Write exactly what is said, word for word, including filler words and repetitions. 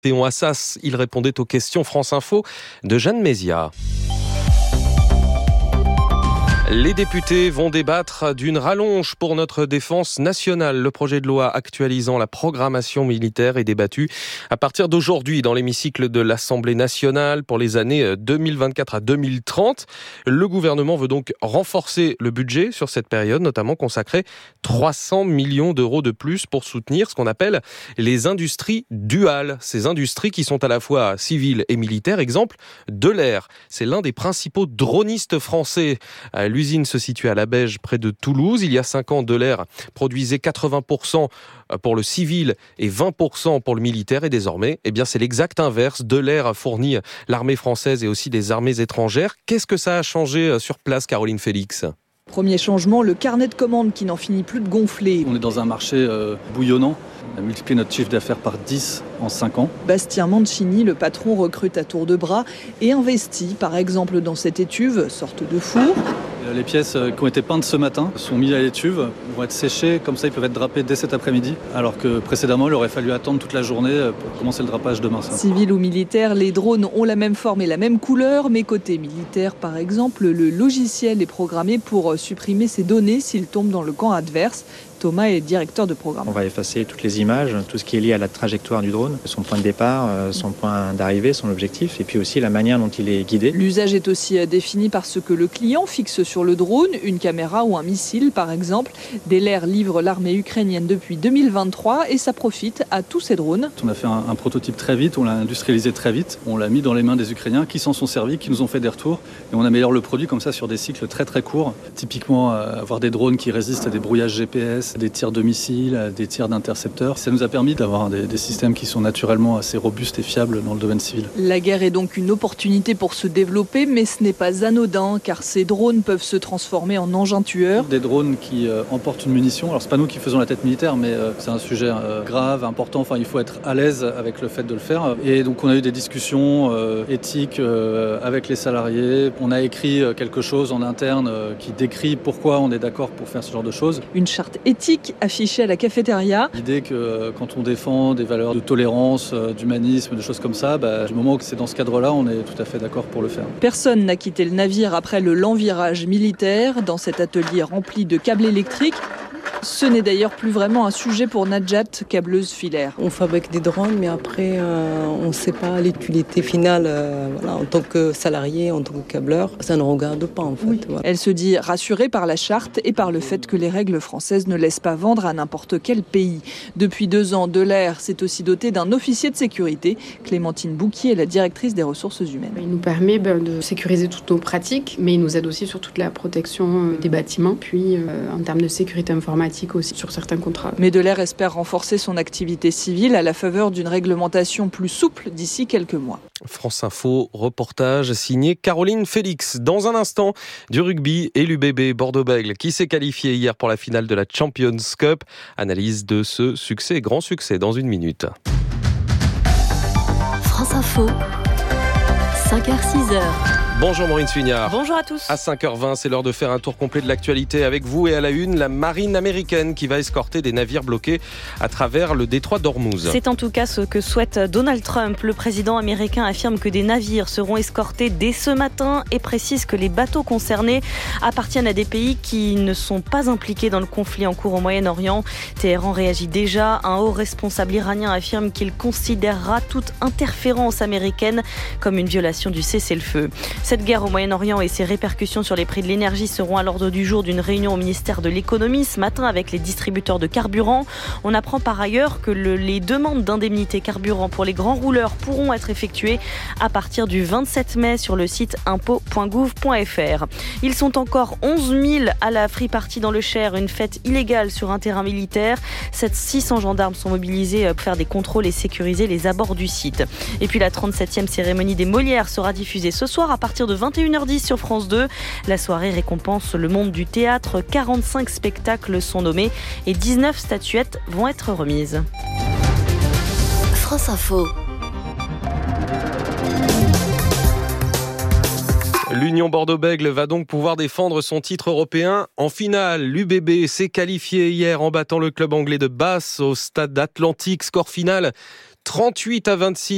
Théon Assas, il répondait aux questions France Info de Jeanne Mézia. Les députés vont débattre d'une rallonge pour notre défense nationale. Le projet de loi actualisant la programmation militaire est débattu à partir d'aujourd'hui dans l'hémicycle de l'Assemblée nationale pour les années deux mille vingt-quatre à deux mille trente. Le gouvernement veut donc renforcer le budget sur cette période, notamment consacrer trois cents millions d'euros de plus pour soutenir ce qu'on appelle les industries duales. Ces industries qui sont à la fois civiles et militaires. Exemple, Delair. C'est l'un des principaux dronistes français. L'usine se situe à La Beige, près de Toulouse. Il y a cinq ans, Delair produisait quatre-vingts pour cent pour le civil et vingt pour cent pour le militaire. Et désormais, eh bien, c'est l'exact inverse. Delair fournit l'armée française et aussi des armées étrangères. Qu'est-ce que ça a changé sur place, Caroline Félix ? Premier changement, le carnet de commandes qui n'en finit plus de gonfler. On est dans un marché euh, bouillonnant. On a multiplié notre chiffre d'affaires par dix en cinq ans. Bastien Mancini, le patron, recrute à tour de bras et investit, par exemple, dans cette étuve, sorte de four. Les pièces qui ont été peintes ce matin sont mises à l'étuve, vont être séchées, comme ça ils peuvent être drapés dès cet après-midi, alors que précédemment il aurait fallu attendre toute la journée pour commencer le drapage demain. Ça. Civil ou militaire, les drones ont la même forme et la même couleur, mais côté militaire par exemple, le logiciel est programmé pour supprimer ces données s'ils tombent dans le camp adverse. Thomas est directeur de programme. On va effacer toutes les images, tout ce qui est lié à la trajectoire du drone, son point de départ, son point d'arrivée, son objectif, et puis aussi la manière dont il est guidé. L'usage est aussi défini par ce que le client fixe sur le drone, une caméra ou un missile par exemple. Delair livre l'armée ukrainienne depuis deux mille vingt-trois et ça profite à tous ces drones. On a fait un, un prototype très vite, on l'a industrialisé très vite, on l'a mis dans les mains des Ukrainiens qui s'en sont servis, qui nous ont fait des retours, et on améliore le produit comme ça sur des cycles très très courts. Typiquement, euh, avoir des drones qui résistent à des brouillages G P S, des tirs de missiles, des tirs d'intercepteurs. Ça nous a permis d'avoir des, des systèmes qui sont naturellement assez robustes et fiables dans le domaine civil. La guerre est donc une opportunité pour se développer, mais ce n'est pas anodin, car ces drones peuvent se transformer en engins tueurs. Des drones qui euh, emportent une munition. Alors c'est pas nous qui faisons la tête militaire, mais euh, c'est un sujet euh, grave, important. Enfin, il faut être à l'aise avec le fait de le faire. Et donc on a eu des discussions euh, éthiques euh, avec les salariés. On a écrit euh, quelque chose en interne euh, qui décrit pourquoi on est d'accord pour faire ce genre de choses. Une charte éthique affichée à la cafétéria. L'idée que euh, quand on défend des valeurs de tolérance, euh, d'humanisme, de choses comme ça, bah, du moment que c'est dans ce cadre-là, on est tout à fait d'accord pour le faire. Personne n'a quitté le navire après le lent virage militaire dans cet atelier rempli de câbles électriques. Ce n'est d'ailleurs plus vraiment un sujet pour Nadjat, câbleuse filaire. On fabrique des drones, mais après, euh, on ne sait pas l'utilité finale. Euh, voilà, en tant que salarié, en tant que câbleur, ça ne regarde pas en fait. Oui. Voilà. Elle se dit rassurée par la charte et par le fait que les règles françaises ne laissent pas vendre à n'importe quel pays. Depuis deux ans, Delair s'est aussi doté d'un officier de sécurité. Clémentine Bouquier est la directrice des ressources humaines. Il nous permet ben, de sécuriser toutes nos pratiques, mais il nous aide aussi sur toute la protection des bâtiments, puis euh, en termes de sécurité informatique aussi sur certains contrats. Mais Delair espère renforcer son activité civile à la faveur d'une réglementation plus souple d'ici quelques mois. France Info, reportage signé Caroline Félix. Dans un instant, du rugby et l'U B B Bordeaux-Bègles qui s'est qualifié hier pour la finale de la Champions Cup. Analyse de ce succès, grand succès, dans une minute. France Info, cinq heures six heures. Bonjour Maureen Suignard. Bonjour à tous. À cinq heures vingt, c'est l'heure de faire un tour complet de l'actualité avec vous et à la une, la marine américaine qui va escorter des navires bloqués à travers le détroit d'Ormuz. C'est en tout cas ce que souhaite Donald Trump. Le président américain affirme que des navires seront escortés dès ce matin et précise que les bateaux concernés appartiennent à des pays qui ne sont pas impliqués dans le conflit en cours au Moyen-Orient. Téhéran réagit déjà. Un haut responsable iranien affirme qu'il considérera toute interférence américaine comme une violation du cessez-le-feu. Cette guerre au Moyen-Orient et ses répercussions sur les prix de l'énergie seront à l'ordre du jour d'une réunion au ministère de l'économie ce matin avec les distributeurs de carburant. On apprend par ailleurs que le, les demandes d'indemnité carburant pour les grands rouleurs pourront être effectuées à partir du vingt-sept mai sur le site impôts point gouv point f r. Ils sont encore onze mille à la Free Party dans le Cher, une fête illégale sur un terrain militaire. six cents gendarmes sont mobilisés pour faire des contrôles et sécuriser les abords du site. Et puis la trente-septième cérémonie des Molières sera diffusée ce soir à partir de vingt et une heures dix sur France deux. La soirée récompense le monde du théâtre. quarante-cinq spectacles sont nommés et dix-neuf statuettes vont être remises. France Info. L'Union Bordeaux-Bègles va donc pouvoir défendre son titre européen en finale. L'U B B s'est qualifié hier en battant le club anglais de Bath au stade Atlantique. Score final trente-huit à vingt-six.